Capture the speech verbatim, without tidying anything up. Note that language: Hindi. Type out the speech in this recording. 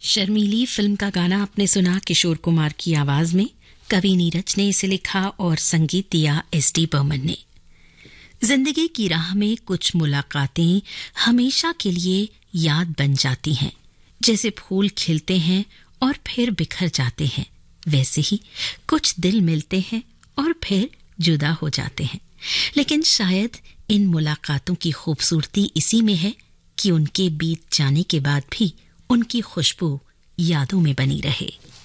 शर्मीली फिल्म का गाना आपने सुना किशोर कुमार की आवाज में। कवि नीरज ने इसे लिखा और संगीत दिया एस डी बर्मन ने। जिंदगी की राह में कुछ मुलाकातें हमेशा के लिए याद बन जाती हैं। जैसे फूल खिलते हैं और फिर बिखर जाते हैं, वैसे ही कुछ दिल मिलते हैं और फिर जुदा हो जाते हैं। लेकिन शायद इन मुलाकातों की खूबसूरती इसी में है कि उनके बीत जाने के बाद भी उनकी खुशबू यादों में बनी रहे।